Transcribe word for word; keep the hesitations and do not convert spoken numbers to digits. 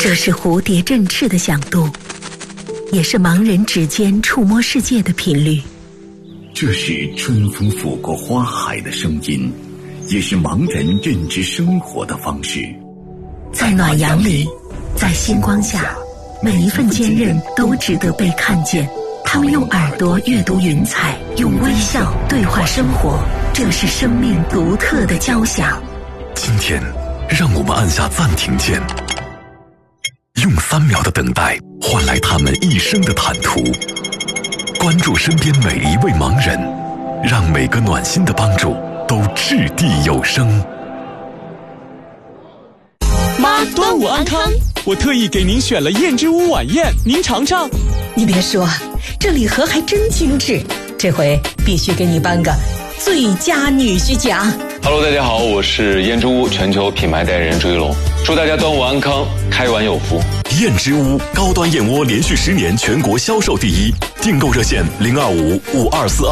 这是蝴蝶振翅的响动，也是盲人指尖触摸世界的频率。 这是春风拂过花海的声音，也是盲人认知生活的方式。 在暖阳里，在星光下，每一份坚韧都值得被看见。他们用耳朵阅读云彩，用微笑对话生活，这是生命独特的交响。 今天让我们按下暂停键，用三秒的等待换来他们一生的坦途。关注身边每一位盲人，让每个暖心的帮助都掷地有声。 妈，端午安康！我特意给您选了燕之屋晚宴，您尝尝。 你别说，这礼盒还真精致，这回必须给你颁个最佳女婿奖。 Hello， 大家好，我是燕之屋全球品牌代言人朱一龙，祝大家端午安康，开碗有福。 燕之屋高端燕窝连续十年全国销售第一，订购热线零二五五二四二。